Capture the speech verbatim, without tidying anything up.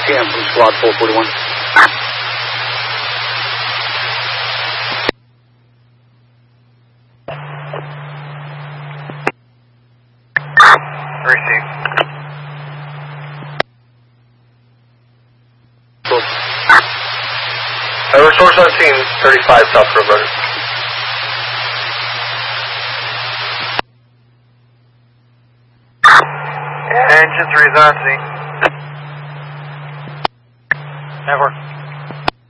P M from Squad four forty-one. Receive. Uh, resource on scene, thirty-five South River. Engine three is on scene. Network.